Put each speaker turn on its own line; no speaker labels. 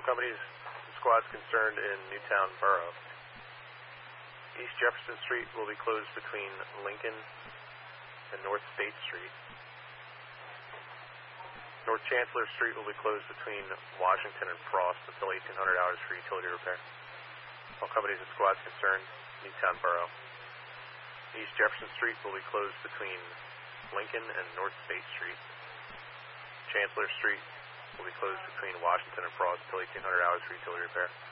All companies and squads concerned in Newtown Borough. East Jefferson Street will be closed between Lincoln and North State Street. North Chancellor Street will be closed between Washington and Frost until 1800 hours for utility repair. All companies and squads concerned, Newtown Borough. East Jefferson Street will be closed between Lincoln and North State Street. Chancellor Street will be closed between Washington and Frost until 1800 hours for utility repair.